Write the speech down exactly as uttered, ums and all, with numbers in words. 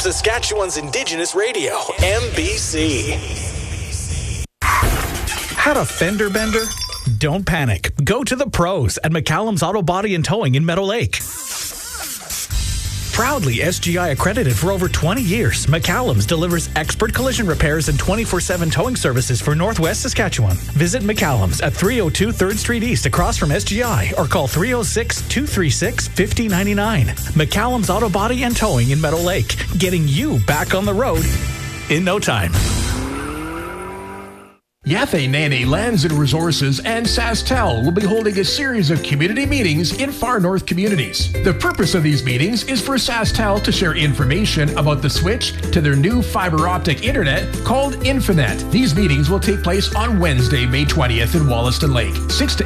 Saskatchewan's Indigenous radio, M B C. Had a fender bender? Don't panic. Go to the pros at McCallum's Auto Body and Towing in Meadow Lake. Proudly S G I accredited for over twenty years, McCallum's delivers expert collision repairs and twenty-four seven towing services for Northwest Saskatchewan. Visit McCallum's at three oh two third Street East across from S G I or call three oh six, two three six, five oh nine nine. McCallum's Auto Body and Towing in Meadow Lake, getting you back on the road in no time. Yafe Nene Lands and Resources and SaskTel will be holding a series of community meetings in far north communities. The purpose of these meetings is for SaskTel to share information about the switch to their new fiber optic internet called Infinet. These meetings will take place on Wednesday, May twentieth in Wollaston Lake, six to